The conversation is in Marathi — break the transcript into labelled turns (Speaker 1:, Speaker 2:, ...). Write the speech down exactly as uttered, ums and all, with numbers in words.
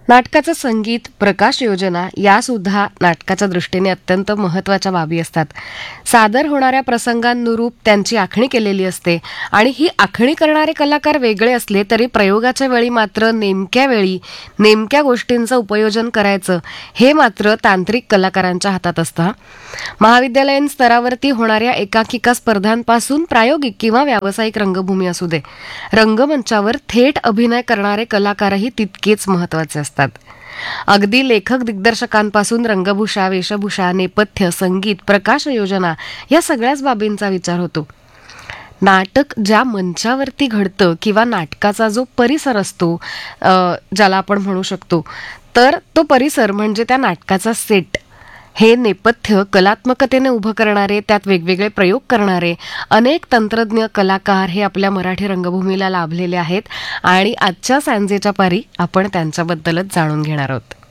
Speaker 1: नाटकाचं संगीत, प्रकाश योजना यासुद्धा नाटकाच्या दृष्टीने अत्यंत महत्त्वाच्या बाबी असतात. सादर होणाऱ्या प्रसंगांनुरूप त्यांची आखणी केलेली असते आणि ही आखणी करणारे कलाकार वेगळे असले तरी प्रयोगाच्या वेळी मात्र नेमक्या वेळी नेमक्या गोष्टींचं उपयोजन करायचं हे मात्र तांत्रिक कलाकारांच्या हातात असतं. महाविद्यालयीन स्तरावरती होणाऱ्या एकांकिका स्पर्धांपासून प्रायोगिक किंवा व्यावसायिक रंगभूमी असू दे, रंगमंचावर थेट अभिनय करणारे कलाकारही तितकेच महत्त्वाचे असतात. अगदी लेखक दिग्दर्शकांपासून रंगभूषा, वेशभूषा, नेपथ्य, संगीत, प्रकाश योजना या सगळ्याच बाबींचा विचार होतो. नाटक ज्या मंचावरती घडतं किंवा नाटकाचा जो परिसर असतो, ज्याला आपण म्हणू शकतो, तर तो परिसर म्हणजे त्या नाटकाचा सेट. हे नेपथ्य कलात्मकतेने उभं करणारे, त्यात वेगवेगळे प्रयोग करणारे अनेक तंत्रज्ञ कलाकार हे आपल्या मराठी रंगभूमीला लाभलेले आहेत आणि आजच्या सांजेच्या पारी आपण त्यांच्याबद्दलच जाणून घेणार आहोत.